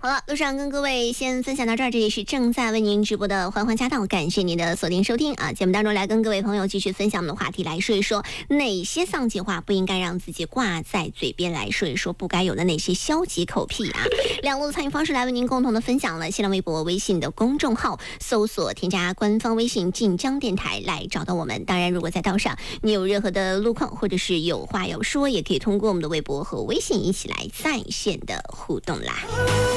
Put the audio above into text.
好了，路上跟各位先分享到这儿，这里是正在为您直播的欢欢家道，感谢您的锁定收听啊！节目当中来跟各位朋友继续分享我们的话题，来说一说哪些丧气话不应该让自己挂在嘴边，来说一说不该有的那些消极口癖啊！两路的参与方式来为您共同的分享了新浪微博、微信的公众号，搜索添加官方微信晋江电台来找到我们。当然，如果在道上你有任何的路况或者是有话要说，也可以通过我们的微博和微信一起来在线的互动啦。